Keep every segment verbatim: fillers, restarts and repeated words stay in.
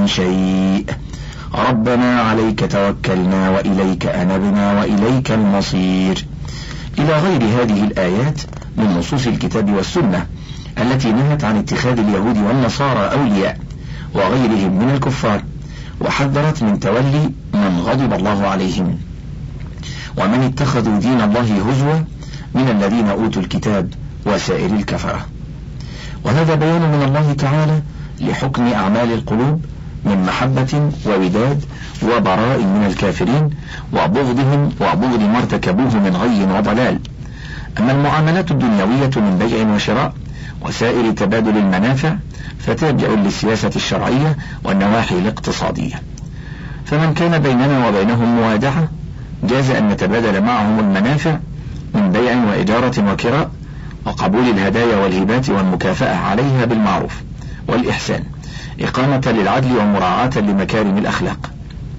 شيء ربنا عليك توكلنا وإليك أنبنا وإليك المصير، إلى غير هذه الآيات من نصوص الكتاب والسنة التي نهت عن اتخاذ اليهود والنصارى أولياء وغيرهم من الكفار، وحذرت من تولي من غضب الله عليهم ومن اتخذوا دين الله هزوا من الذين أوتوا الكتاب وسائر الكفرة. وهذا بيان من الله تعالى لحكم أعمال القلوب من محبة ووداد وبراء من الكافرين وبغضهم وبغض ما ارتكبوه من غي وضلال. أما المعاملات الدنيوية من بيع وشراء وسائر تبادل المنافع فتابع للسياسة الشرعية والنواحي الاقتصادية، فمن كان بيننا وبينهم موادعة جاز أن نتبادل معهم المنافع من بيع وإجارة وكراء وقبول الهدايا والهبات والمكافأة عليها بالمعروف والإحسان إقامة للعدل ومراعاة لمكارم الأخلاق،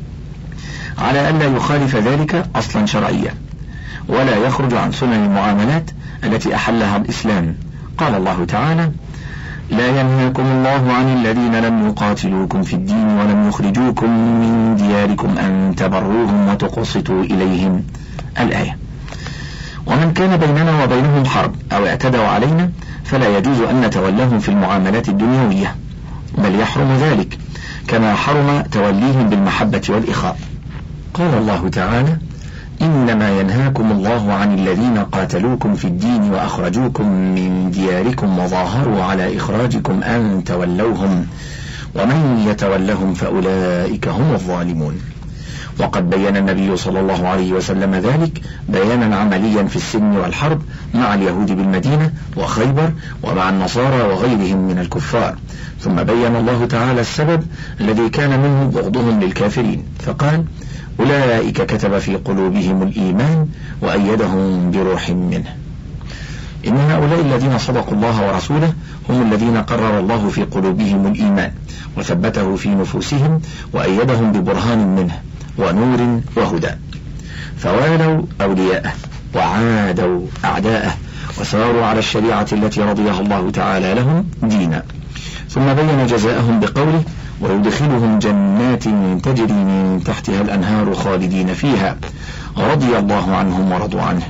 على ألا يخالف ذلك أصلا شرعيا ولا يخرج عن سنن المعاملات التي أحلها الإسلام. قال الله تعالى: لا ينهاكم الله عن الذين لم يقاتلوكم في الدين ولم يخرجوكم من دياركم أن تبروهم وتقسطوا إليهم، الآية. ومن كان بيننا وبينهم حرب أو اعتدوا علينا فلا يجوز أن نتولاهم في المعاملات الدنيوية، بل يحرم ذلك كما حرم توليهم بالمحبة والإخاء. قال الله تعالى: إنما ينهاكم الله عن الذين قاتلوكم في الدين وأخرجوكم من دياركم وظاهروا على إخراجكم أن تولوهم ومن يتولهم فأولئك هم الظالمون. وقد بين النبي صلى الله عليه وسلم ذلك بيانا عمليا في السلم والحرب مع اليهود بالمدينة وخيبر ومع النصارى وغيرهم من الكفار، ثم بين الله تعالى السبب الذي كان منه بغضهم للكافرين فقال: أولئك كتب في قلوبهم الإيمان وأيدهم بروح منه. إن هؤلاء الذين صدقوا الله ورسوله هم الذين قرر الله في قلوبهم الإيمان وثبته في نفوسهم وأيدهم ببرهان منه ونور وهدى، فوالوا أولياءه وعادوا أعداءه وساروا على الشريعة التي رضيها الله تعالى لهم دينا. ثم بين جزاءهم بقوله: ويدخلهم جنات تجري من تحتها الأنهار خالدين فيها رضي الله عنهم ورضوا عنه،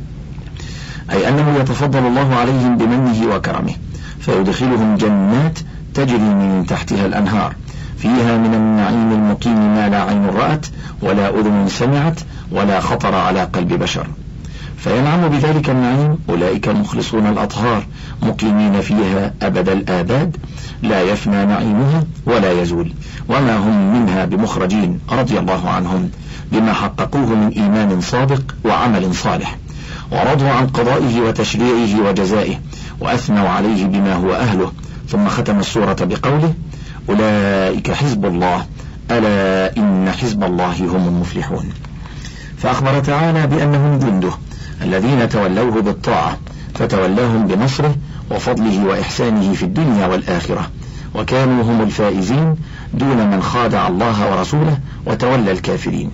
أي أنه يتفضل الله عليهم بمنه وكرمه فيدخلهم جنات تجري من تحتها الأنهار فيها من النعيم المقيم ما لا عين رأت ولا أذن سمعت ولا خطر على قلب بشر، فينعم بذلك النعيم أولئك المخلصون الأطهار مقيمين فيها أبد الآباد لا يفنى نعيمها ولا يزول وما هم منها بمخرجين رضي الله عنهم بما حققوه من إيمان صادق وعمل صالح، ورضوا عن قضائه وتشريعه وجزائه وأثنوا عليه بما هو أهله. ثم ختم السورة بقوله: أولئك حزب الله ألا إن حزب الله هم المفلحون. فأخبر تعالى بأنهم جنده الذين تولوه بالطاعة فتولاهم بنصره وفضله وإحسانه في الدنيا والآخرة، وكانوا هم الفائزين دون من خادع الله ورسوله وتولى الكافرين.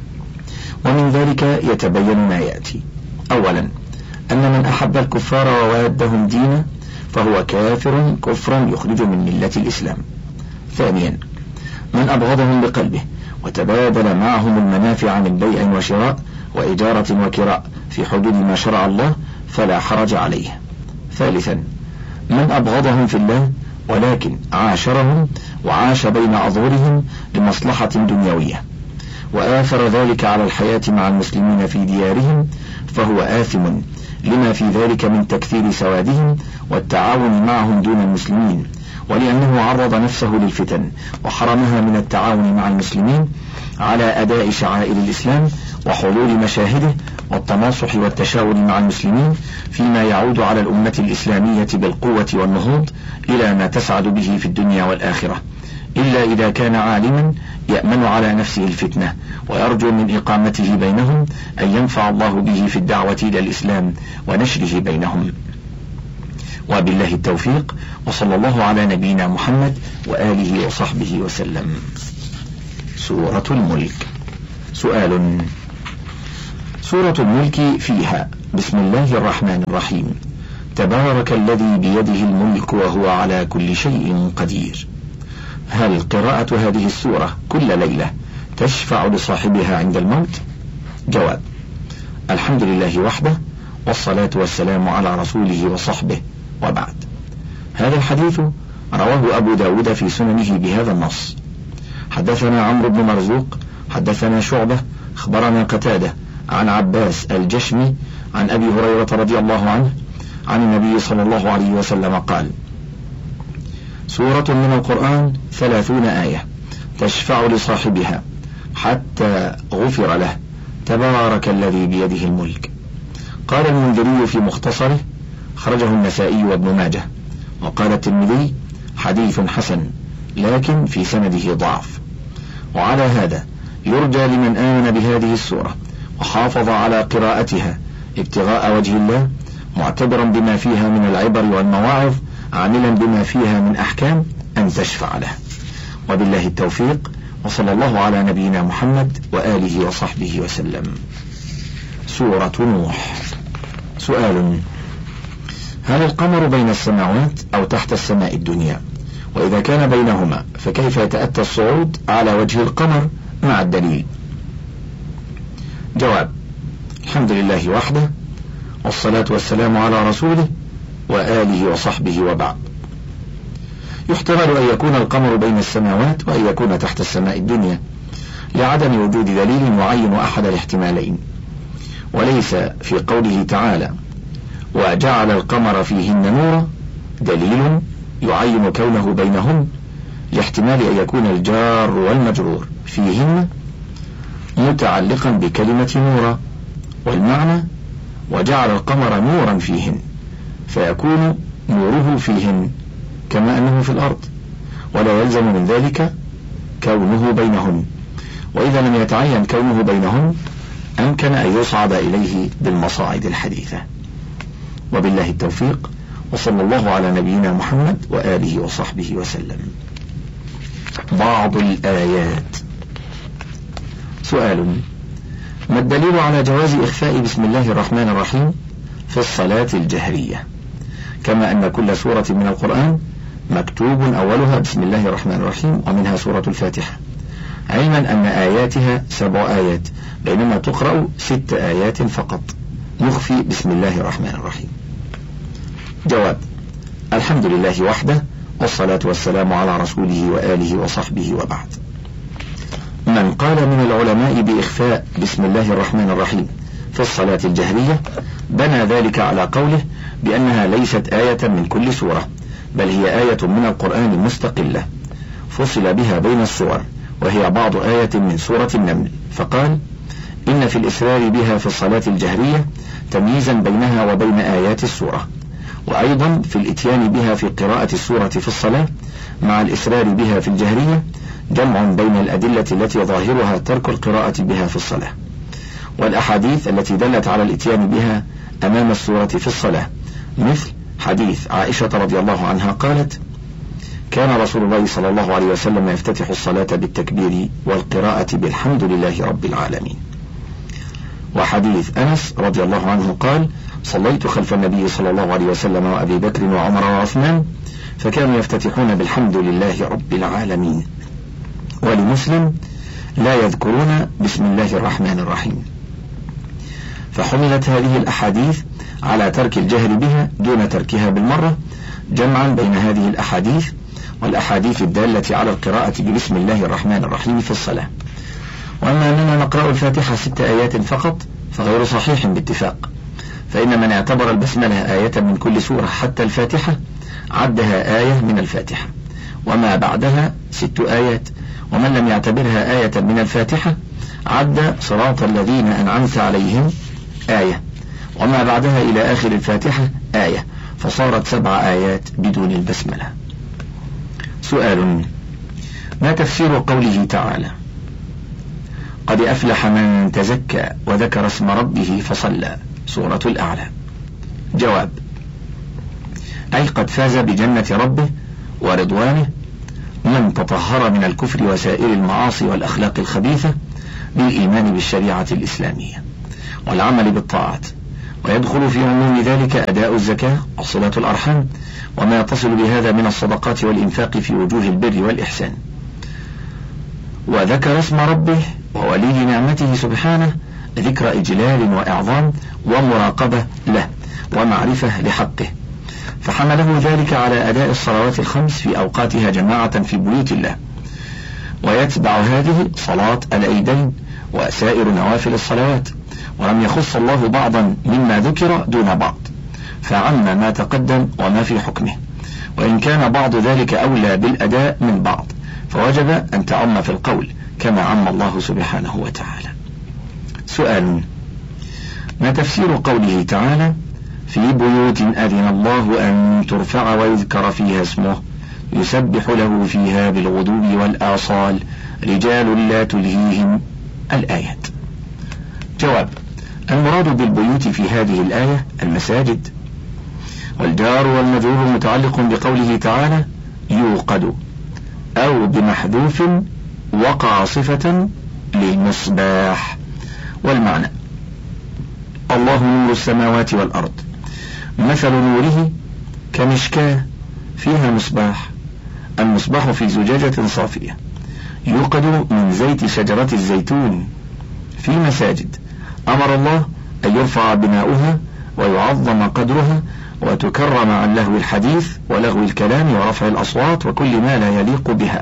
ومن ذلك يتبين ما يأتي: أولا أن من أحب الكفار ووادهم دينا فهو كافر كفرا يخرج من ملة الإسلام. ثانيا من أبغضهم بقلبه وتبادل معهم المنافع من بيع وشراء وإجارة وكراء في حدود ما شرع الله فلا حرج عليه. ثالثا من أبغضهم في الله ولكن عاشرهم وعاش بين أظهرهم لمصلحة دنيوية وآثر ذلك على الحياة مع المسلمين في ديارهم فهو آثم لما في ذلك من تكثير سوادهم والتعاون معهم دون المسلمين، ولأنه عرض نفسه للفتن وحرمها من التعاون مع المسلمين على أداء شعائر الإسلام وحضور مشاهده والتناصح والتشاور مع المسلمين فيما يعود على الأمة الإسلامية بالقوة والنهوض إلى ما تسعد به في الدنيا والآخرة، إلا إذا كان عالما يأمن على نفسه الفتنة ويرجو من إقامته بينهم أن ينفع الله به في الدعوة إلى الإسلام ونشره بينهم. وبالله التوفيق، وصلى الله على نبينا محمد وآله وصحبه وسلم. سورة الملك. سؤال: سورة الملك فيها بسم الله الرحمن الرحيم تبارك الذي بيده الملك وهو على كل شيء قدير، هل قراءة هذه السورة كل ليلة تشفع لصاحبها عند الموت؟ جواب: الحمد لله وحده، والصلاة والسلام على رسوله وصحبه، وبعد. هذا الحديث رواه أبو داود في سننه بهذا النص. حدثنا عمرو بن مرزوق حدثنا شعبة أخبرنا قتادة عن عباس الجشمي عن أبي هريرة رضي الله عنه عن النبي صلى الله عليه وسلم قال: سورة من القرآن ثلاثون آية تشفع لصاحبها حتى غفر له، تبارك الذي بيده الملك. قال المنذري في مختصره: خرجه النسائي وابن ماجه. وقال الترمذي: حديث حسن لكن في سنده ضعف. وعلى هذا يرجى لمن آمن بهذه السورة وحافظ على قراءتها ابتغاء وجه الله، معتبرا بما فيها من العبر والمواعظ، عاملا بما فيها من أحكام، أن تشفع له. وبالله التوفيق، وصلى الله على نبينا محمد وآله وصحبه وسلم. سورة نوح. سؤال: هل القمر بين السماوات أو تحت السماء الدنيا؟ وإذا كان بينهما فكيف يتأتى الصعود على وجه القمر مع الدليل؟ جواب: الحمد لله وحده، والصلاة والسلام على رسوله وآله وصحبه، وبعد. يحتمل أن يكون القمر بين السماوات وأن يكون تحت السماء الدنيا، لعدم وجود دليل يعين أحد الاحتمالين. وليس في قوله تعالى: وجعل القمر فيهن نورا، دليل يعين كونه بينهن، لاحتمال أن يكون الجار والمجرور فيهن متعلقا بكلمة نورا، والمعنى وجعل القمر نورا فيهن، فيكون نوره فيهن كما أنه في الأرض، ولا يلزم من ذلك كونه بينهن. وإذا لم يتعين كونه بينهن أمكن أن يصعد إليه بالمصاعد الحديثة. وبالله التوفيق، وصلى الله على نبينا محمد وآله وصحبه وسلم. بعض الآيات. سؤال: ما الدليل على جواز إخفاء بسم الله الرحمن الرحيم في الصلاة الجهرية، كما أن كل سورة من القرآن مكتوب أولها بسم الله الرحمن الرحيم ومنها سورة الفاتحة، علما أن آياتها سبع آيات بينما تقرأ ست آيات فقط يخفي بسم الله الرحمن الرحيم؟ جواب: الحمد لله وحده، والصلاة والسلام على رسوله وآله وصحبه، وبعد. من قال من العلماء بإخفاء بسم الله الرحمن الرحيم في الصلاة الجهرية بنى ذلك على قوله بأنها ليست آية من كل سورة، بل هي آية من القرآن مستقلة فصل بها بين السور، وهي بعض آية من سورة النمل، فقال: إن في الإسرار بها في الصلاة الجهرية تمييزا بينها وبين آيات السورة، وأيضا في الإتيان بها في قراءة السورة في الصلاة مع الإسرار بها في الجهرية جمع بين الأدلة التي ظاهرها ترك القراءة بها في الصلاة، والأحاديث التي دلت على الإتيان بها أمام السورة في الصلاة، مثل حديث عائشة رضي الله عنها قالت: كان رسول الله صلى الله عليه وسلم يفتتح الصلاة بالتكبير والقراءة بالحمد لله رب العالمين. وحديث أنس رضي الله عنه قال: صليت خلف النبي صلى الله عليه وسلم وأبي بكر وعمر وعثمان فكانوا يفتتحون بالحمد لله رب العالمين. ولمسلم: لا يذكرون بسم الله الرحمن الرحيم. فحملت هذه الأحاديث على ترك الجهر بها دون تركها بالمرة، جمعا بين هذه الأحاديث والأحاديث الدالة على القراءة ببسم الله الرحمن الرحيم في الصلاة. وأما أننا نقرأ الفاتحة ست آيات فقط فغير صحيح باتفاق، فإن من اعتبر البسملة آية من كل سورة حتى الفاتحة عدها آية من الفاتحة، وما بعدها ست آيات، ومن لم يعتبرها آية من الفاتحة عد صراط الذين أنعمت عليهم آية، وما بعدها إلى آخر الفاتحة آية، فصارت سبع آيات بدون البسملة. سؤال: ما تفسير قوله تعالى: قد أفلح من تزكى وذكر اسم ربه فصلى، سورة الأعلى؟ جواب: أي قد فاز بجنة ربه ورضوانه من تطهر من الكفر وسائر المعاصي والأخلاق الخبيثة بالإيمان بالشريعة الإسلامية والعمل بالطاعات ويدخل في عموم ذلك أداء الزكاة وصلة الأرحام وما يتصل بهذا من الصدقات والإنفاق في وجوه البر والإحسان. وذكر اسم ربه وولي نعمته سبحانه ذكر إجلال وإعظام ومراقبة له ومعرفة لحقه، فحمله ذلك على أداء الصلوات الخمس في أوقاتها جماعة في بيوت الله، ويتبع هذه صلاة العيدين وسائر نوافل الصلوات، ولم يخص الله بعضا مما ذكر دون بعض، فعم ما تقدم وما في حكمه، وإن كان بعض ذلك أولى بالأداء من بعض فوجب أن تعم في القول كما عم الله سبحانه وتعالى. سؤال: ما تفسير قوله تعالى في بيوت أذن الله أن ترفع ويذكر فيها اسمه يسبح له فيها بالغدو والآصال رجال لا تلهيهم الآيات؟ جواب: المراد بالبيوت في هذه الآية المساجد، والجار والمجرور متعلق بقوله تعالى يوقد أو بمحذوف وقع صفة للمصباح، والمعنى الله نور السماوات والأرض، مثل نوره كمشكاة فيها مصباح، المصباح في زجاجة صافية يوقد من زيت شجرة الزيتون في مساجد أمر الله أن يرفع بناؤها ويعظم قدرها وتكرم عن لهو الحديث ولغو الكلام ورفع الأصوات وكل ما لا يليق بها،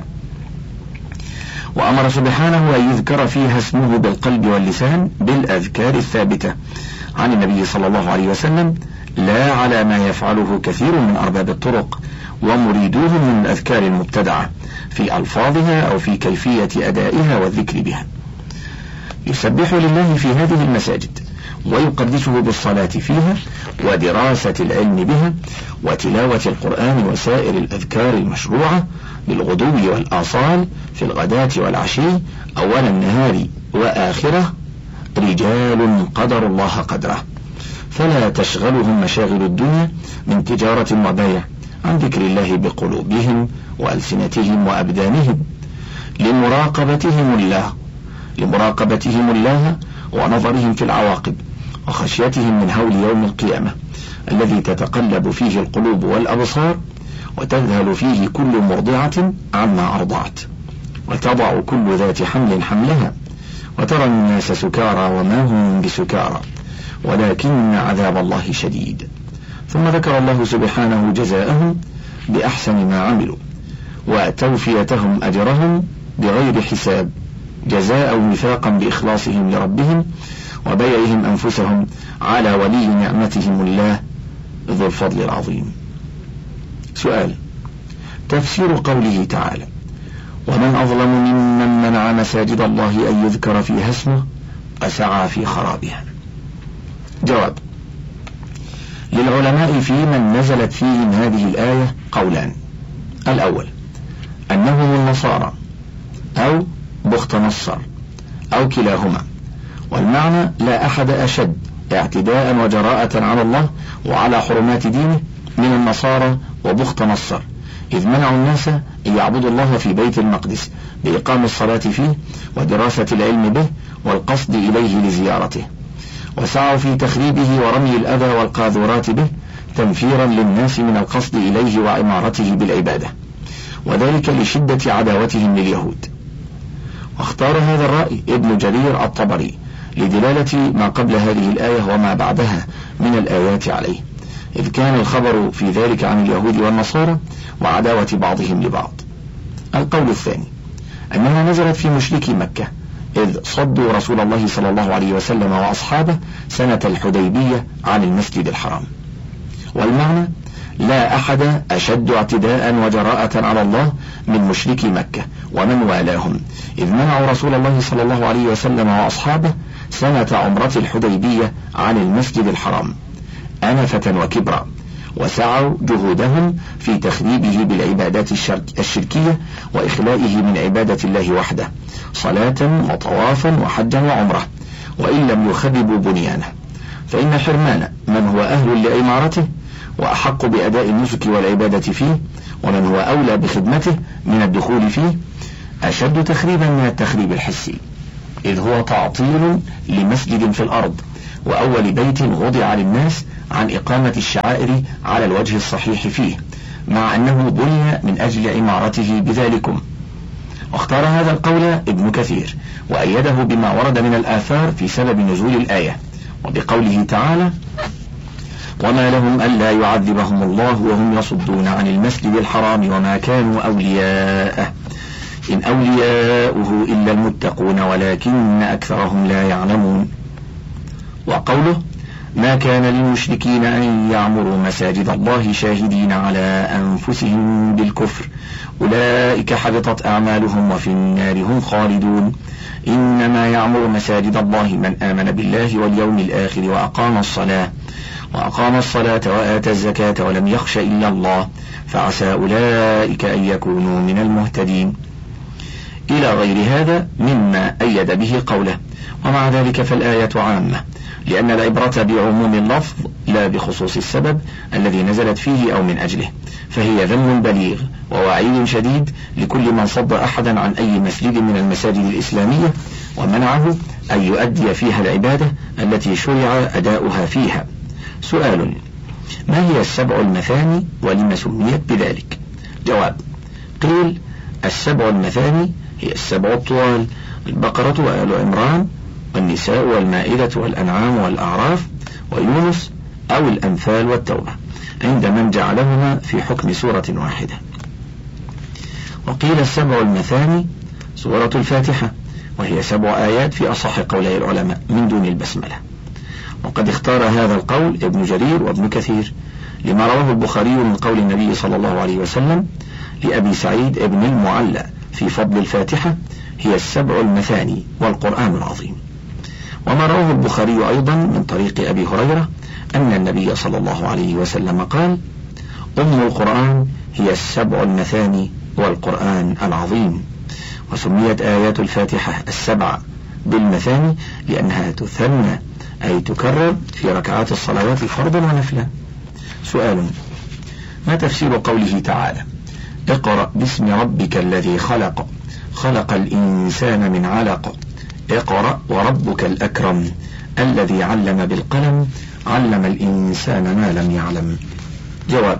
وأمر سبحانه أن يذكر فيها اسمه بالقلب واللسان بالأذكار الثابتة عن النبي صلى الله عليه وسلم، لا على ما يفعله كثير من أرباب الطرق ومريدوهم من الأذكار المبتدعة في ألفاظها أو في كيفية أدائها والذكر بها. يسبح لله في هذه المساجد ويقدسه بالصلاة فيها ودراسة العلم بها وتلاوة القرآن وسائر الأذكار المشروعة بالغدو والآصال في الغداة والعشي أول النهار وآخره، رجال قدروا الله قدره فلا تشغلهم مشاغل الدنيا من تجارة وبيع عن ذكر الله بقلوبهم وألسنتهم وأبدانهم لمراقبتهم الله لمراقبتهم الله ونظرهم في العواقب وخشيتهم من هول يوم القيامة الذي تتقلب فيه القلوب والأبصار وتذهل فيه كل مرضعة عما أرضعت وتضع كل ذات حمل حملها وترى الناس سكارى وما هم بسكارى ولكن عذاب الله شديد. ثم ذكر الله سبحانه جزاءهم بأحسن ما عملوا وتوفيتهم أجرهم بغير حساب، جزاء وفاقا بإخلاصهم لربهم وبيعهم أنفسهم على ولي نعمتهم الله ذو الفضل العظيم. سؤال: تفسير قوله تعالى ومن أظلم ممن منع مساجد الله أن يذكر فيها اسمه وسعى في خرابها؟ جواب: للعلماء في من نزلت فيهم هذه الآية قولان: الأول أنهم النصارى أو بخت نصر أو كلاهما، والمعنى لا أحد أشد اعتداء وجراءة على الله وعلى حرمات دينه من النصارى وبخت نصر، إذ منعوا الناس أن يعبدوا الله في بيت المقدس بإقام الصلاة فيه ودراسة العلم به والقصد إليه لزيارته، وسعوا في تخريبه ورمي الأذى والقاذورات به تنفيرا للناس من القصد إليه وعمارته بالعبادة، وذلك لشدة عداوتهم لليهود. واختار هذا الرأي ابن جرير الطبري لدلالة ما قبل هذه الآية وما بعدها من الآيات عليه، إذ كان الخبر في ذلك عن اليهود والنصارى وعداوة بعضهم لبعض. القول الثاني أنها نزلت في مشركي مكة إذ صدوا رسول الله صلى الله عليه وسلم وأصحابه سنة الحديبية عن المسجد الحرام، والمعنى لا أحد أشد اعتداء وجراءة على الله من مشركي مكة ومن والاهم، إذ منعوا رسول الله صلى الله عليه وسلم وأصحابه سنة عمرة الحديبية عن المسجد الحرام أنفة وكبرا، وسعوا جهودهم في تخريبه بالعبادات الشركية وإخلائه من عبادة الله وحده صلاة وطوافا وحجا وعمرة، وإن لم يخربوا بنيانه، فإن حرمان من هو أهل لعمارته وأحق بأداء النسك والعبادة فيه ومن هو أولى بخدمته من الدخول فيه أشد تخريبا من التخريب الحسي، إذ هو تعطيل لمسجد في الأرض وأول بيت وضع للناس عن إقامة الشعائر على الوجه الصحيح فيه، مع أنه بني من أجل عمارته بذلكم. واختار هذا القول ابن كثير وأيده بما ورد من الآثار في سبب نزول الآية، وبقوله تعالى: وما لهم ألا يعذبهم الله وهم يصدون عن المسجد الحرام وما كانوا أولياءه إن أولياؤه إلا المتقون ولكن أكثرهم لا يعلمون. وقوله: ما كان للمشركين أن يعمروا مساجد الله شاهدين على أنفسهم بالكفر أولئك حبطت أعمالهم وفي النار هم خالدون إنما يعمر مساجد الله من آمن بالله واليوم الآخر وأقام الصلاة وأقام الصلاة وآتى الزكاة ولم يخش إلا الله فعسى أولئك أن يكونوا من المهتدين، إلى غير هذا مما أيد به قوله. ومع ذلك فالآية عامة، لأن العبرة بعموم اللفظ لا بخصوص السبب الذي نزلت فيه أو من أجله، فهي ذم بليغ ووعيد شديد لكل من صد أحدا عن أي مسجد من المساجد الإسلامية ومنعه أن يؤدي فيها العبادة التي شرع أداؤها فيها. سؤال: ما هي السبع المثاني ولم سميت بذلك؟ جواب: قيل: السبع المثاني هي السبع الطوال: البقرة وآل عمران والنساء والمائدة والأنعام والأعراف ويونس أو الأنفال والتوبة، عند من جعلهما في حكم سورة واحدة. وقيل السبع المثاني سورة الفاتحة، وهي سبع آيات في أصح قولي العلماء من دون البسملة. وقد اختار هذا القول ابن جرير وابن كثير لما رواه البخاري من قول النبي صلى الله عليه وسلم لأبي سعيد ابن المعلى في فضل الفاتحة: هي السبع المثاني والقرآن العظيم. وما رواه البخاري أيضا من طريق أبي هريرة أن النبي صلى الله عليه وسلم قال: أم القرآن هي السبع المثاني والقرآن العظيم. وسميت آيات الفاتحة السبع بالمثاني لأنها تثنى أي تكرر في ركعات الصلوات فرضا ونفلا. سؤال: ما تفسير قوله تعالى: اقرأ باسم ربك الذي خلق خلق الإنسان من علق اقرأ وربك الأكرم الذي علم بالقلم علم الإنسان ما لم يعلم؟ جواب: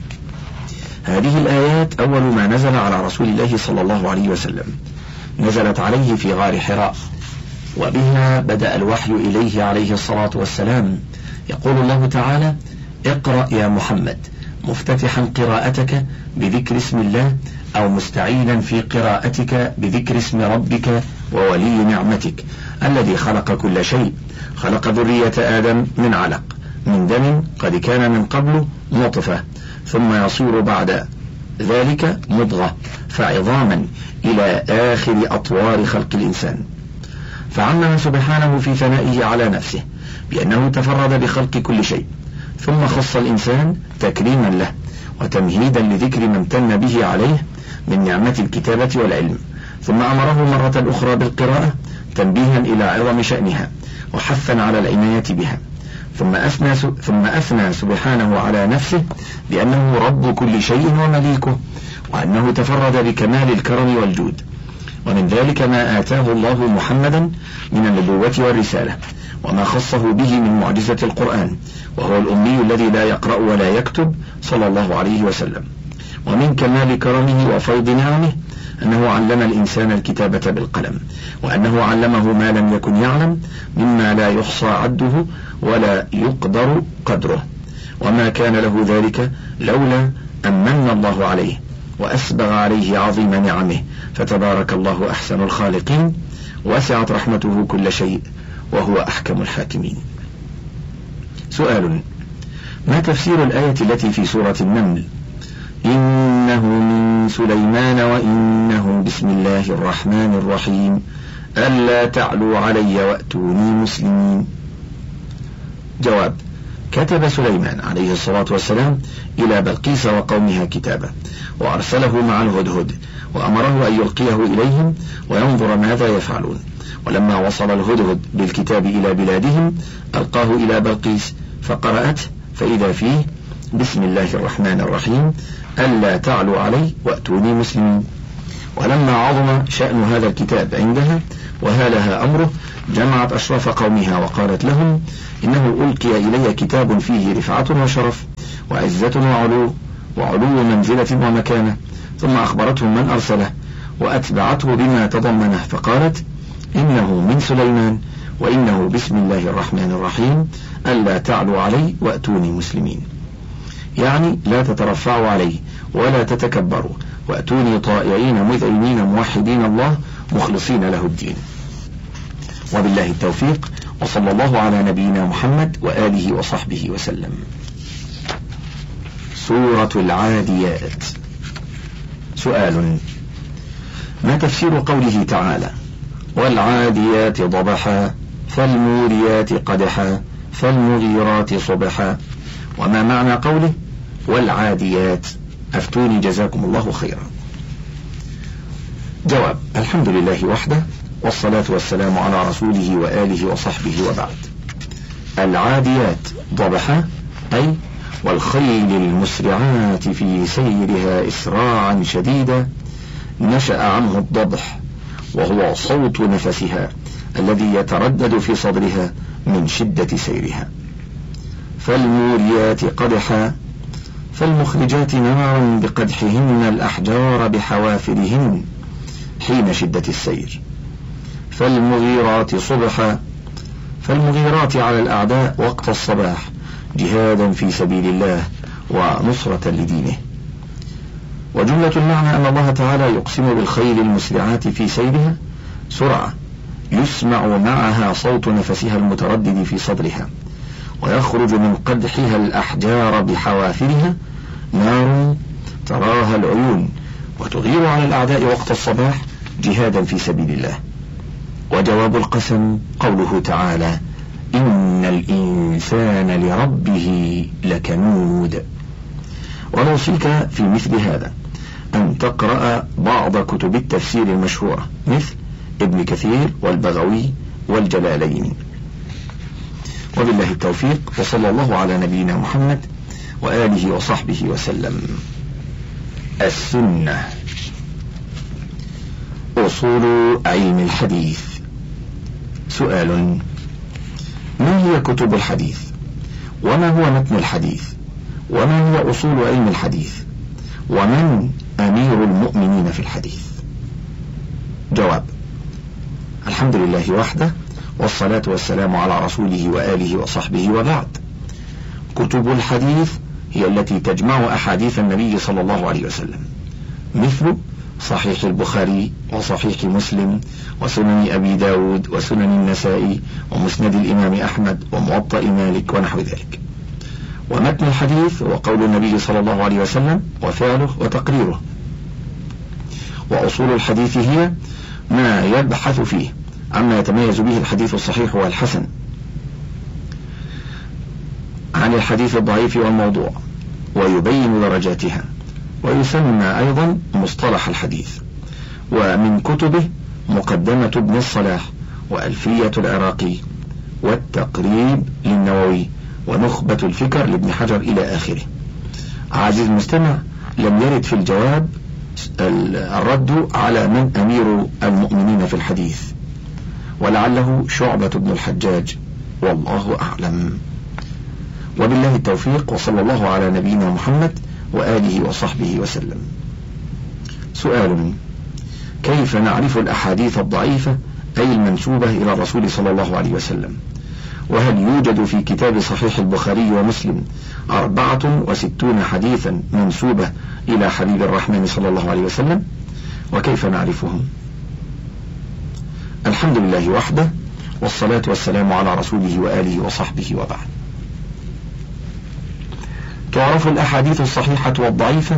هذه الآيات أول ما نزل على رسول الله صلى الله عليه وسلم، نزلت عليه في غار حراء، وبها بدأ الوحي إليه عليه الصلاة والسلام. يقول الله تعالى: اقرأ يا محمد، مفتتحا قراءتك بذكر اسم الله أو مستعينا في قراءتك بذكر اسم ربك وولي نعمتك الذي خلق كل شيء، خلق ذرية آدم من علق من دم قد كان من قبل نطفة ثم يصير بعد ذلك مضغة فعظاما إلى آخر أطوار خلق الإنسان. فعمم سبحانه في ثنائه على نفسه بأنه تفرد بخلق كل شيء، ثم خص الإنسان تكريما له وتمهيدا لذكر من امتن به عليه من نعمة الكتابة والعلم، ثم أمره مرة أخرى بالقراءة تنبيها إلى عظم شأنها وحثا على العناية بها، ثم أثنى, ثم أثنى سبحانه على نفسه بأنه رب كل شيء ومليكه، وأنه تفرد بكمال الكرم والجود. ومن ذلك ما آتاه الله محمدا من النبوة والرسالة، وما خصه به من معجزة القرآن، وهو الأمي الذي لا يقرأ ولا يكتب صلى الله عليه وسلم. ومن كمال كرمه وفيض نعمه أنه علم الإنسان الكتابة بالقلم، وأنه علمه ما لم يكن يعلم مما لا يحصى عده ولا يقدر قدره، وما كان له ذلك لولا أن من الله عليه وأسبغ عليه عظيم نعمه، فتبارك الله أحسن الخالقين، وسعت رحمته كل شيء، وهو أحكم الحاكمين. سؤال: ما تفسير الآية التي في سورة النمل: إنه من سليمان وإنه بسم الله الرحمن الرحيم ألا تعلوا علي وأتوني مسلمين؟ جواب: كتب سليمان عليه الصلاة والسلام إلى بلقيس وقومها كتابا، وأرسله مع الهدهد، وأمره أن يلقيه إليهم وينظر ماذا يفعلون. ولما وصل الهدهد بالكتاب إلى بلادهم ألقاه إلى بلقيس فقرأته، فإذا فيه: بسم الله الرحمن الرحيم ألا تعلوا علي وأتوني مسلمين. ولما عظم شأن هذا الكتاب عندها وهالها أمره جمعت أشراف قومها وقالت لهم: إنه ألقي إلي كتاب فيه رفعة وشرف وعزة وعلو وعلو منزلة ومكانة. ثم أخبرتهم من أرسله وأتبعته بما تضمنه، فقالت: إنه من سليمان وإنه بسم الله الرحمن الرحيم ألا تعلوا علي وأتوني مسلمين، يعني لا تترفعوا علي ولا تتكبروا، وأتوني طائعين مذعنين موحدين الله مخلصين له الدين. وبالله التوفيق، وصلى الله على نبينا محمد وآله وصحبه وسلم. سورة العاديات. سؤال: ما تفسير قوله تعالى: والعاديات ضبحا فالموريات قدحا فالمغيرات صبحا؟ وما معنى قوله والعاديات؟ أفتوني جزاكم الله خيرا. جواب: الحمد لله وحده، والصلاة والسلام على رسوله وآله وصحبه، وبعد. العاديات ضبحا أي والخيل المسرعات في سيرها إسراعا شديدا، نشأ عنه الضبح، وهو صوت نفسها الذي يتردد في صدرها من شدة سيرها. فالموريات قدحا فالمخرجات نارا بقدحهن الأحجار بحوافرهن حين شدة السير. فالمغيرات صبحا فالمغيرات على الأعداء وقت الصباح جهادا في سبيل الله ونصرة لدينه. وجملة المعنى أن الله تعالى يقسم بالخيل المسرعات في سيرها سرعة يسمع معها صوت نفسها المتردد في صدرها، ويخرج من قدحها الأحجار بحوافرها نار تراها العيون وتغير على الأعداء وقت الصباح جهادا في سبيل الله. وجواب القسم قوله تعالى: إن الإنسان لربه لكنود. ونوصيك في مثل هذا أن تقرأ بعض كتب التفسير المشهورة مثل ابن كثير والبغوي والجلالين. وبالله التوفيق، وصلى الله على نبينا محمد وآله وصحبه وسلم. السنة. أصول علم الحديث. سؤال: ما هي كتب الحديث؟ وما هو متن الحديث؟ وما هو أصول علم الحديث؟ ومن أمير المؤمنين في الحديث؟ جواب: الحمد لله وحده، والصلاة والسلام على رسوله وآله وصحبه، وبعد. كتب الحديث هي التي تجمع أحاديث النبي صلى الله عليه وسلم، مثل صحيح البخاري وصحيح مسلم وسنن أبي داود وسنن النسائي ومسند الإمام أحمد وموطأ مالك ونحو ذلك. ومتن الحديث هو قول النبي صلى الله عليه وسلم وفعله وتقريره. وأصول الحديث هي ما يبحث فيه عما يتميز به الحديث الصحيح والحسن عن الحديث الضعيف والموضوع، ويبين درجاتها، ويسمى أيضا مصطلح الحديث. ومن كتبه مقدمة ابن الصلاح وألفية العراقي والتقريب للنووي ونخبة الفكر لابن حجر إلى آخره. عزيز المستمع، لم يرد في الجواب الرد على من أمير المؤمنين في الحديث، ولعله شعبة بن الحجاج، والله أعلم. وبالله التوفيق، وصلى الله على نبينا محمد وآله وصحبه وسلم. سؤال: كيف نعرف الأحاديث الضعيفة أي المنسوبة إلى الرسول صلى الله عليه وسلم؟ وهل يوجد في كتاب صحيح البخاري ومسلم أربعة وستون حديثا منسوبة إلى حبيب الرحمن صلى الله عليه وسلم؟ وكيف نعرفهم؟ الحمد لله وحده، والصلاة والسلام على رسوله وآله وصحبه، وبعد. تعرف الأحاديث الصحيحة والضعيفة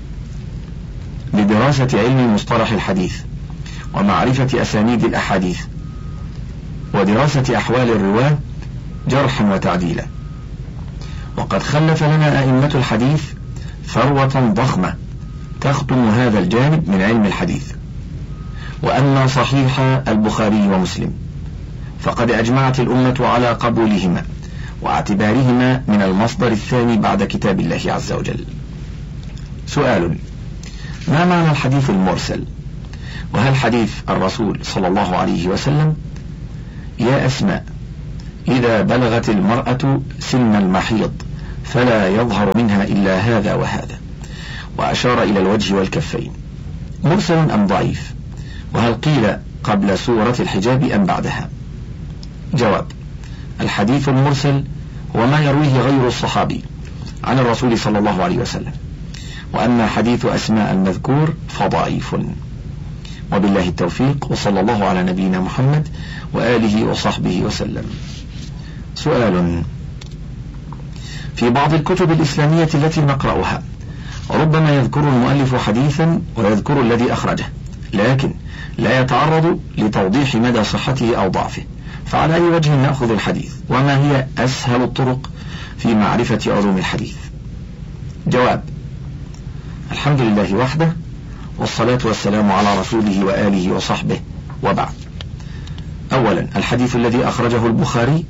بدراسة علم مصطلح الحديث ومعرفة أسانيد الأحاديث ودراسة أحوال الرواة جرحا وتعديلا. وقد خلف لنا أئمة الحديث ثروة ضخمة تخدم هذا الجانب من علم الحديث. وأما صحيح البخاري ومسلم فقد أجمعت الأمة على قبولهما واعتبارهما من المصدر الثاني بعد كتاب الله عز وجل. سؤال: ما معنى الحديث المرسل؟ وهل حديث الرسول صلى الله عليه وسلم: يا أسماء إذا بلغت المرأة سن المحيض فلا يظهر منها إلا هذا وهذا، وأشار إلى الوجه والكفين، مرسل أم ضعيف؟ وهل قيل قبل سورة الحجاب أم بعدها؟ جواب: الحديث المرسل هو ما يرويه غير الصحابي عن الرسول صلى الله عليه وسلم، وأما حديث أسماء المذكور فضعيف. وبالله التوفيق، وصلى الله على نبينا محمد وآله وصحبه وسلم. سؤال: في بعض الكتب الإسلامية التي نقرأها ربما يذكر المؤلف حديثا ويذكر الذي أخرجه، لكن لا يتعرض لتوضيح مدى صحته أو ضعفه، فعلى أي وجه نأخذ الحديث؟ وما هي أسهل الطرق في معرفة علوم الحديث؟ جواب: الحمد لله وحده، والصلاة والسلام على رسوله وآله وصحبه، وبعد. أولا، الحديث الذي أخرجه البخاري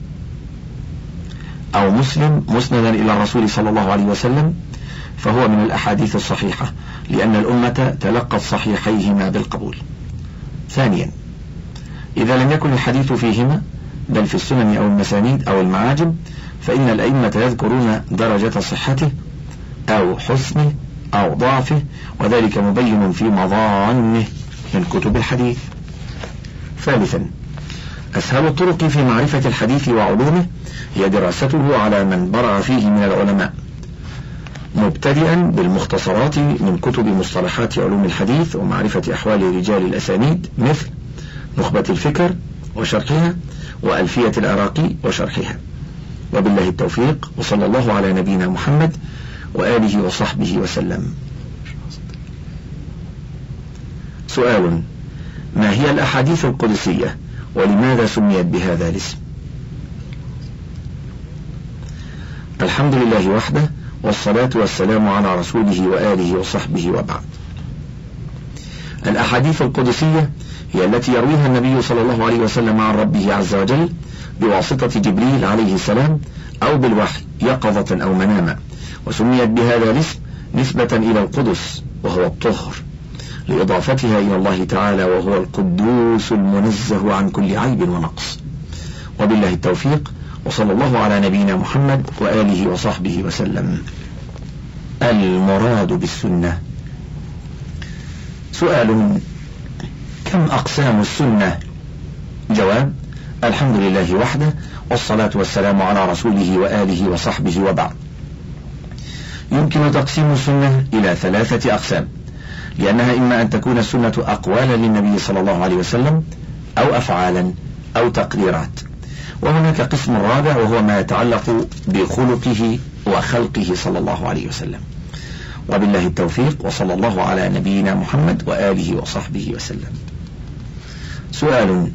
أو مسلم مسندا إلى الرسول صلى الله عليه وسلم فهو من الأحاديث الصحيحة، لأن الأمة تلقت صحيحيهما بالقبول. ثانيا، إذا لم يكن الحديث فيهما بل في السنن أو المسانيد أو المعاجم، فإن الأئمة يذكرون درجة صحته أو حسنه أو ضعفه، وذلك مبين في مظانه من كتب الحديث. ثالثا، أسهل الطرق في معرفة الحديث وعلومه هي دراسته على من برع فيه من العلماء، مبتدئا بالمختصرات من كتب مصطلحات علوم الحديث ومعرفة أحوال رجال الأسانيد، مثل نخبة الفكر وشرحها، وألفية العراقي وشرحها. وبالله التوفيق، وصلى الله على نبينا محمد وآله وصحبه وسلم. سؤال: ما هي الأحاديث القدسية ولماذا سميت بهذا الاسم؟ الحمد لله وحده، والصلاة والسلام على رسوله وآله وصحبه، وبعد. الأحاديث القدسية هي التي يرويها النبي صلى الله عليه وسلم عن ربه عز وجل بواسطة جبريل عليه السلام أو بالوحي يقظة أو مناما، وسميت بهذا الاسم نسبة إلى القدس وهو الطهر، لإضافتها إلى الله تعالى وهو القدوس المنزه عن كل عيب ونقص. وبالله التوفيق، وصلى الله على نبينا محمد وآله وصحبه وسلم. المراد بالسنة. سؤال: كم أقسام السنة؟ جواب: الحمد لله وحده، والصلاة والسلام على رسوله وآله وصحبه، وبعد. يمكن تقسيم السنة إلى ثلاثة أقسام، لأنها إما أن تكون السنة أقوالا للنبي صلى الله عليه وسلم أو أفعالا أو تقريرات. وهناك قسم رابع وهو ما يتعلق بخلقه وخلقه صلى الله عليه وسلم. وبالله التوفيق، وصلى الله على نبينا محمد وآله وصحبه وسلم. سؤال: